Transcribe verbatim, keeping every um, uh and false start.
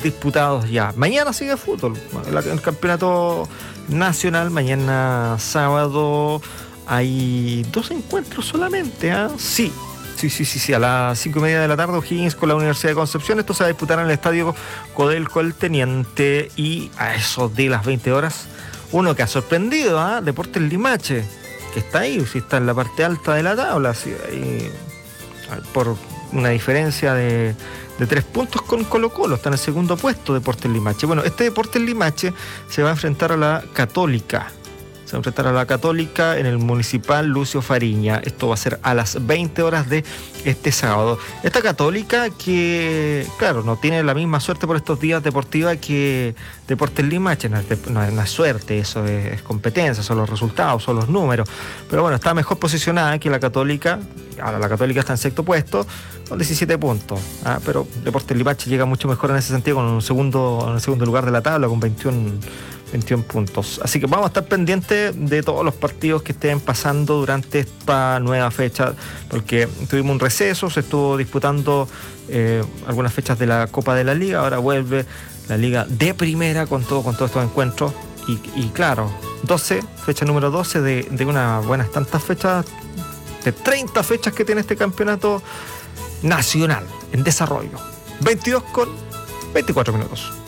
disputados ya. Mañana sigue fútbol, el campeonato nacional. Mañana sábado hay dos encuentros solamente, ¿eh? Sí, sí, sí, sí, sí, a las cinco y media de la tarde, O'Higgins con la Universidad de Concepción. Esto se va a disputar en el estadio Codelco El Teniente, y a eso de las veinte horas, uno que ha sorprendido, ¿eh? Deportes Limache, que está ahí, si está en la parte alta de la tabla, sí, ahí, por una diferencia de, de tres puntos con Colo Colo, está en el segundo puesto Deportes Limache. Bueno, este Deportes Limache se va a enfrentar a la Católica. Se va a enfrentar a la Católica en el Municipal Lucio Fariña. Esto va a ser a las veinte horas de este sábado. Esta Católica que, claro, no tiene la misma suerte por estos días deportiva que Deportes Limache. No es, de, no es, no es suerte, eso es, es competencia, son los resultados, son los números. Pero bueno, está mejor posicionada que la Católica. Ahora la Católica está en sexto puesto con diecisiete puntos. ¿ah? Pero Deportes Limache llega mucho mejor en ese sentido, con un segundo, en el segundo lugar de la tabla, con veintiuno puntos. Así que vamos a estar pendientes de todos los partidos que estén pasando durante esta nueva fecha, porque tuvimos un receso, se estuvo disputando eh, algunas fechas de la Copa de la Liga, ahora vuelve la Liga de Primera con todo, con todos estos encuentros, y, y claro, doce, fecha número doce de, de unas buenas tantas fechas, de treinta fechas que tiene este campeonato nacional en desarrollo. veintidós con veinticuatro minutos.